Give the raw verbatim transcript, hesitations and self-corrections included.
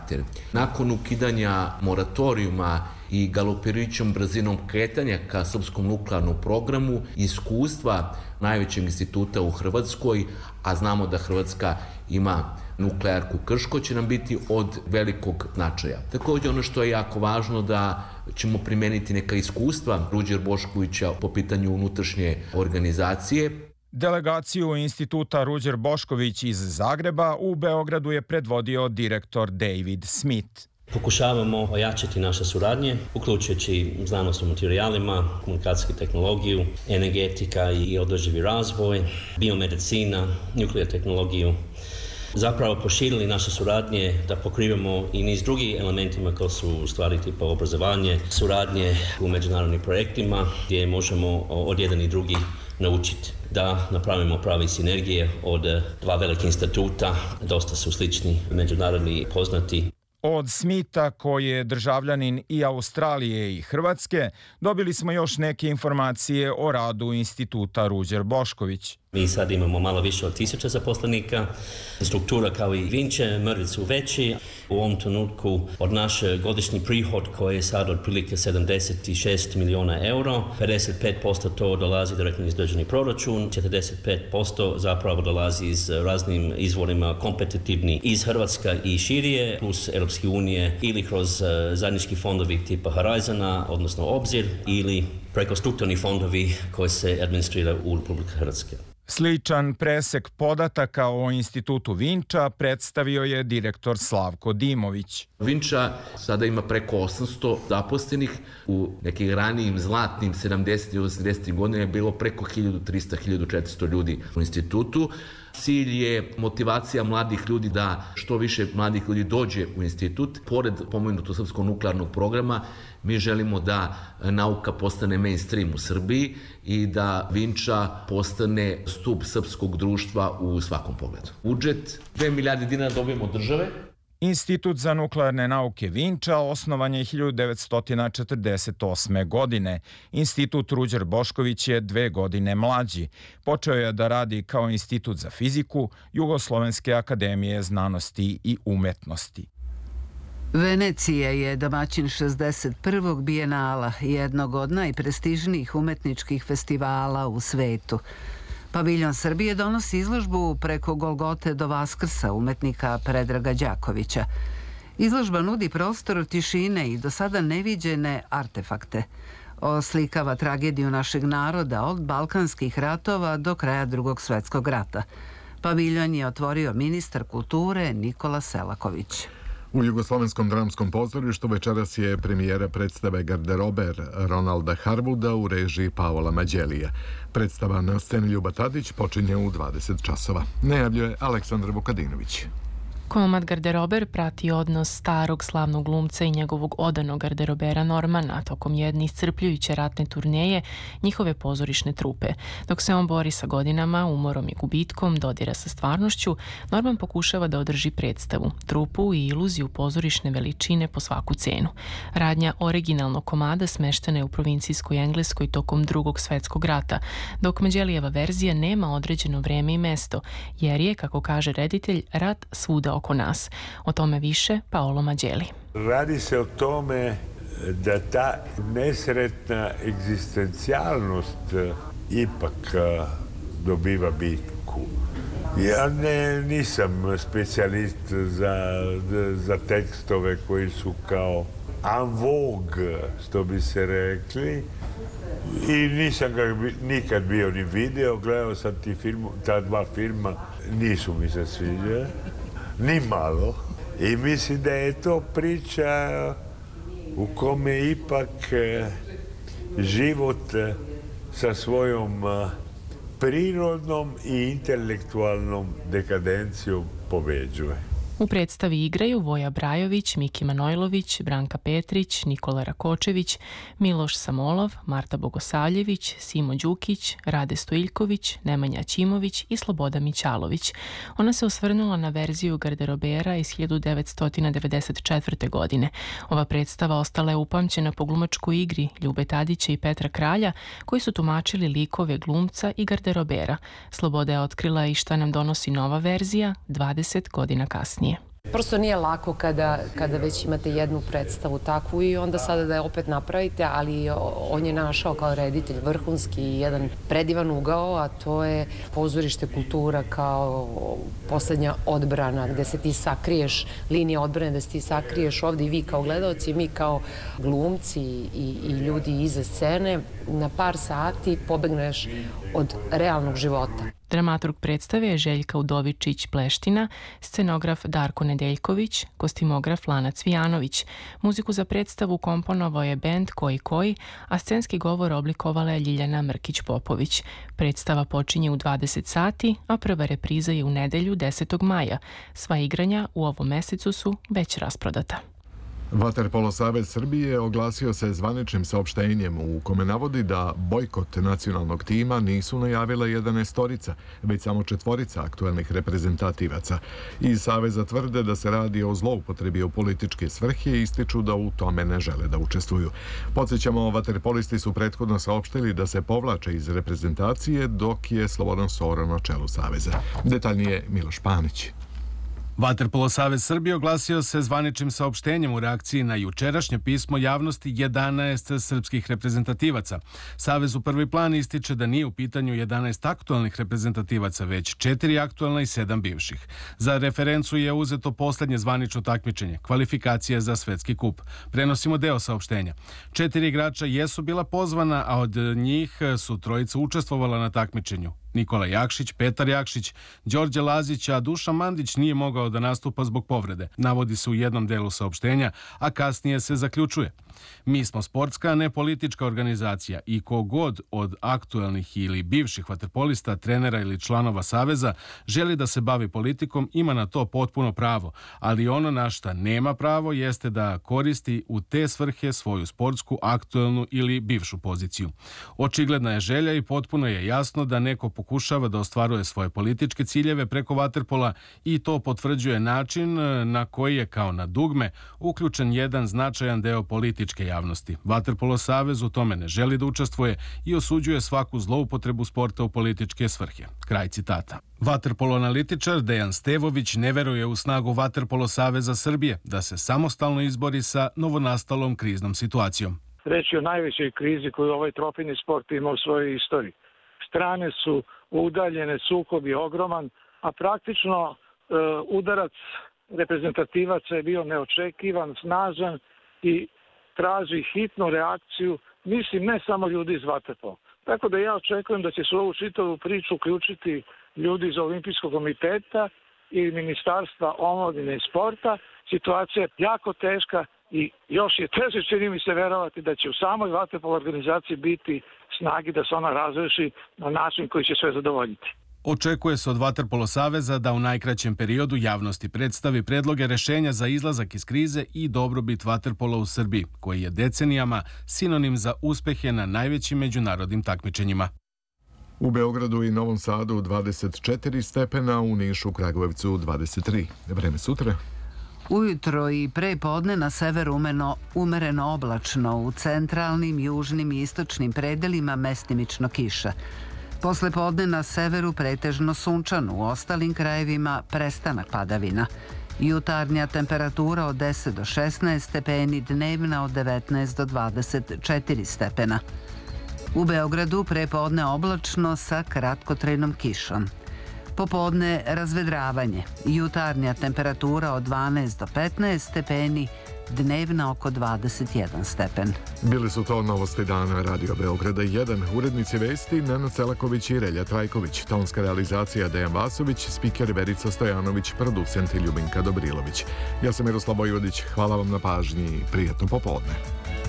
karakter. Nakon ukidanja moratorijuma i galopirajućom brzinom kretanja ka srpskom nuklearnom programu, iskustva najvećeg instituta u Hrvatskoj, a znamo da Hrvatska ima nuklearku Krško, će nam biti od velikog značaja. Također ono što je jako važno da ćemo primeniti neka iskustva Ruđer Boškovića po pitanju unutrašnje organizacije. Delegaciju instituta Ruđer Bošković iz Zagreba u Beogradu je predvodio direktor David Smith. Pokušavamo ojačati naše suradnje, uključujući znanost o materijalima, komunikacijsku tehnologiju, energetika i održivi razvoj, biomedicina, nuklearnu tehnologiju. Zapravo proširili naše suradnje da pokrivamo i niz drugih elementima kao su stvari tipa obrazovanje, suradnje u međunarodnim projektima gdje možemo od jedan i drugi naučiti da napravimo prave sinergije od dva velike instituta, dosta su slični međunarodni poznati. Od Smitha, koji je državljanin i Australije i Hrvatske, dobili smo još neke informacije o radu instituta Ruđer Bošković. Mi sad imamo malo više od tisuća zaposlenika. Struktura kao i Vinče, mrvice su veći. U ovom trenutku od naš godišnji prihod koji je sad otprilike sedamdeset šest milijuna eura, pedeset pet posto to dolazi direktno iz državni proračun, četrdeset pet posto zapravo dolazi iz raznim izvorima kompetitivni iz Hrvatska i širije, plus Europske unije ili kroz zajednički fondovi tipa Horizona, odnosno Obzir, ili preko strukturnih fondovi koji se administrira u Republike Hrvatske. Sličan presek podataka o institutu Vinča predstavio je direktor Slavko Dimović. Vinča sada ima preko osamsto zaposlenih. U nekim ranijim zlatnim sedamdesetih i osamdesetih godina je bilo preko hiljadu trista do hiljadu četiristo ljudi u institutu. Cilj je motivacija mladih ljudi da što više mladih ljudi dođe u institut. Pored pomenutog srpskog nuklearnog programa, mi želimo da nauka postane mainstream u Srbiji i da Vinča postane stup srpskog društva u svakom pogledu. Budžet dve milijarde dinara dobijemo od države. Institut za nuklearne nauke Vinča osnovan je hiljadu devetsto četrdeset osme. godine. Institut Ruđer Bošković je dve godine mlađi. Počeo je da radi kao institut za fiziku Jugoslovenske akademije znanosti i umetnosti. Venecija je domaćin šezdeset prvog bijenala, jednog od najprestižnijih umetničkih festivala u svetu. Paviljon Srbije donosi izložbu Preko Golgote do Vaskrsa umetnika Predraga Đakovića. Izložba nudi prostor tišine i do sada neviđene artefakte. Oslikava tragediju našeg naroda od balkanskih ratova do kraja Drugog svjetskog rata. Paviljon je otvorio ministar kulture Nikola Selaković. U Jugoslovenskom dramskom pozorištu večeras je premijera predstave Garderober Ronalda Harwooda u režiji Paola Mađelija. Predstava na sceni Ljuba Tadić počinje u dvadeset časova. Najavljuje Aleksandar Vukadinović. Komad Garderober prati odnos starog slavnog glumca i njegovog odanog garderobera Normana tokom jedne iscrpljujuće ratne turneje njihove pozorišne trupe. Dok se on bori sa godinama, umorom i gubitkom, dodira sa stvarnošću, Norman pokušava da održi predstavu, trupu i iluziju pozorišne veličine po svaku cenu. Radnja originalnog komada smeštena je u provincijskoj Engleskoj tokom Drugog svjetskog rata, dok Mađelijeva verzija nema određeno vreme i mesto, jer je, kako kaže reditelj, rat svuda oko nas. O tome više Paolo Mađeli. Radi se o tome da ta nesretna egzistencijalnost ipak dobiva bitku. Ja ne, nisam specijalist za, za tekstove koji su kao en vogue, što bi se rekli, i nisam ga nikad bio ni video. Gledao sam ti film, ta dva filma, nisu mi se sviđa. Ni malo. I mislim da je to priča u kome ipak život sa svojom prirodnom i intelektualnom dekadencijom pobeđuje. U predstavi igraju Voja Brajović, Miki Manojlović, Branka Petrić, Nikola Rakočević, Miloš Samolov, Marta Bogosavljević, Simo Đukić, Rade Stojiljković, Nemanja Ćimović i Sloboda Mićalović. Ona se osvrnula na verziju Garderobera iz hiljadu devetsto devedeset četvrte. godine. Ova predstava ostala je upamćena po glumačkoj igri Ljube Tadića i Petra Kralja, koji su tumačili likove glumca i Garderobera. Sloboda je otkrila i šta nam donosi nova verzija dvadeset godina kasnije. Prosto nije lako kada, kada već imate jednu predstavu takvu i onda sada da je opet napravite, ali on je našao kao reditelj vrhunski jedan predivan ugao, a to je pozorište kultura kao poslednja odbrana gde se ti sakriješ, linija odbrane da se ti sakriješ ovde i vi kao gledaoci, mi kao glumci i, i ljudi iza scene na par sati pobegneš od realnog života. Dramaturg predstave je Željka Udovičić-Pleština, scenograf Darko Nedeljković, kostimograf Lana Cvijanović. Muziku za predstavu komponovao je bend Koji Koji, a scenski govor oblikovala je Ljiljana Mrkić-Popović. Predstava počinje u dvadeset sati, a prva repriza je u nedelju desetog maja. Sva igranja u ovom mesecu su već rasprodata. Vaterpolo savez Srbije oglasio se zvaničnim saopštenjem u kome navodi da bojkot nacionalnog tima nisu najavila jedanaestorica, već samo četvorica aktuelnih reprezentativaca. Iz saveza tvrde da se radi o zloupotrebi u političke svrhe i ističu da u tome ne žele da učestvuju. Podsjećamo, vaterpolisti su prethodno saopštili da se povlače iz reprezentacije, dok je Slobodan Soro na čelu saveza. Detaljnije Miloš Panić. Vaterpolo savez Srbije oglasio se zvaničnim saopštenjem u reakciji na jučerašnje pismo javnosti jedanaest srpskih reprezentativaca. Savez u prvi plan ističe da nije u pitanju jedanaest aktualnih reprezentativaca, već četiri aktualna i sedam bivših. Za referencu je uzeto poslednje zvanično takmičenje, kvalifikacije za svetski kup. Prenosimo deo saopštenja. Četiri igrača jesu bila pozvana, a od njih su trojica učestvovala na takmičenju. Nikola Jakšić, Petar Jakšić, Đorđe Lazić, a Dušan Mandić nije mogao da nastupa zbog povrede. Navodi se u jednom delu saopštenja, a kasnije se zaključuje. Mi smo sportska, a ne politička organizacija i kogod od aktuelnih ili bivših vaterpolista, trenera ili članova saveza želi da se bavi politikom, ima na to potpuno pravo, ali ono na šta nema pravo jeste da koristi u te svrhe svoju sportsku, aktuelnu ili bivšu poziciju. Očigledna je želja i potpuno je jasno da neko pokušava da ostvaruje svoje političke ciljeve preko vaterpola i to potvrđuje način na koji je kao na dugme uključen jedan značajan deo političke javnosti. Vaterpolo savez u tome ne želi da učestvuje i osuđuje svaku zloupotrebu sporta u političke svrhe. Kraj citata. Vaterpolo analitičar Dejan Stevović ne veruje u snagu Vaterpolo saveza Srbije da se samostalno izbori sa novonastalom kriznom situacijom. Reč je o najvećoj krizi koju ovaj trofejni sport ima u svojoj istoriji. Strane su udaljene, sukob je ogroman, a praktično e, udarac reprezentativaca je bio neočekivan, snažan i traži hitnu reakciju, mislim, ne samo ljudi iz vaterpola. Tako da ja očekujem da će se u ovu čitavu priču uključiti ljudi iz Olimpijskog komiteta i Ministarstva omladine i sporta. Situacija je jako teška i još je teže, čini mi se, verovati da će u samoj vaterpolo organizaciji biti snagi da se ona razreši na način koji će sve zadovoljiti. Očekuje se od Vaterpolo saveza da u najkraćem periodu javnosti predstavi predloge rešenja za izlazak iz krize i dobrobit vaterpola u Srbiji, koji je decenijama sinonim za uspehe na najvećim međunarodnim takmičenjima. U Beogradu i Novom Sadu dvadeset četiri stepena, u Nišu, Kragujevcu dvadeset tri. Vreme sutra. Ujutro i pre podne na severu umeno, umereno oblačno, u centralnim, južnim i istočnim predelima mestimično kiša. Posle podne na severu pretežno sunčano, u ostalim krajevima prestanak padavina. Jutarnja temperatura od deset do šesnaest stepeni, dnevna od devetnaest do dvadeset četiri stepena. U Beogradu pre podne oblačno sa kratkotrajnom kišom. Popodne razvedravanje, jutarnja temperatura od dvanaest do petnaest stepeni, dnevna oko dvadeset jedan stepen. Bili su to novosti dana Radio Beograda jedan, urednici vesti Nenad Selaković i Relja Trajković, tonska realizacija Dejan Vasović, spiker Verica Stojanović, producent Ljubinka Dobrilović. Ja sam Miroslav Vojvodić, hvala vam na pažnji i prijatno popodne.